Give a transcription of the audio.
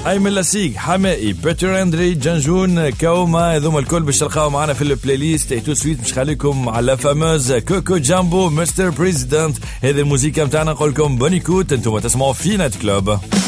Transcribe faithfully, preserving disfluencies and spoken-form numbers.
أيمن لاسيق، حمائي، بيتر أندري، جنجون، كوما، هذوما الكل باش تلقاو معنا في البلاي ليست. اي تو سويت مش خليكم على فاموز كوكو جامبو مستر بريزيدنت. هذه الموسيقى متاعنا نقول لكم بونيكوت، انتم تسمعوا في نايت كلوب.